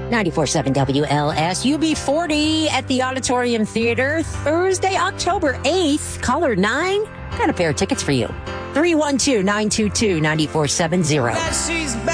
94.7 WLS, UB40 at the Auditorium Theater, Thursday, October 8th. Caller 9, got a pair of tickets for you. 312-922-9470.